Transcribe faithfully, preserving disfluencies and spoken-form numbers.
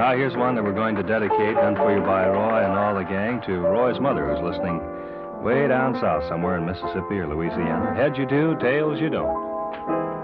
Now, here's one that we're going to dedicate, done for you by Roy and all the gang, to Roy's mother, who's listening way down south somewhere in Mississippi or Louisiana. Heads you do, tails you don't.